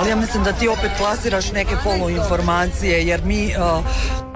ali ja mislim da ti opet plasiraš neke poluinformacije, jer mi